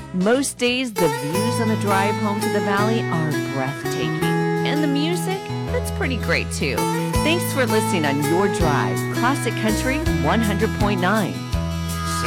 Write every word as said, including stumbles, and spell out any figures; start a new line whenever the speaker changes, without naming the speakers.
Most days, the views on the drive home to the valley are breathtaking. And the music, that's pretty great too. Thanks for listening on Your Drive, Classic Country one hundred point nine.